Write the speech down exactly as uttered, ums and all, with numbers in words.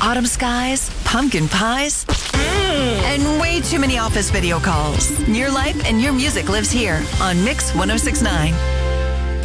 autumn skies, pumpkin pies, and way too many office video calls. Your life and your music lives here on Mix ten sixty-nine.